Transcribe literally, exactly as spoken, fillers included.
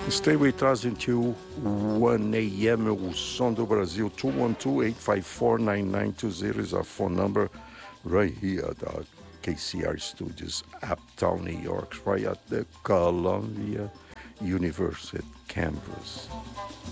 Stay with us until one a m O Som do Brasil. two one two, eight five four, nine nine two zero is our phone number right here at the K C R Studios, Uptown New York, right at the Columbia University campus.